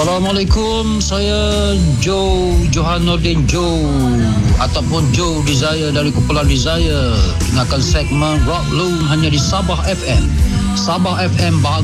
Assalamualaikum, saya Johanuddin Joe ataupun Joe Desire dari Kumpulan Desire. Dengarkan segmen Rock Loom hanya di Sabah FM. Sabah FM bahagia